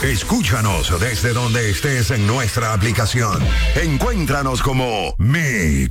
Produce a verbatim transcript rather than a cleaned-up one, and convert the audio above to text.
Escúchanos desde donde estés en nuestra aplicación. Encuéntranos como Mix,